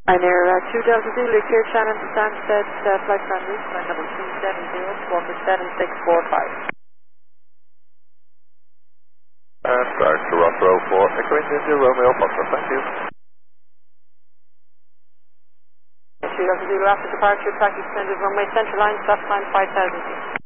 Pioneer 2 Delta Zulu, clear Shannon to Stansted, flight plan route, flight number 270, squawk 7645. And start to Rothrow for Echo India Romeo Foxtrot, thank you. 2 Delta Zulu, after departure, track extended runway, central line, stop time 5000 feet.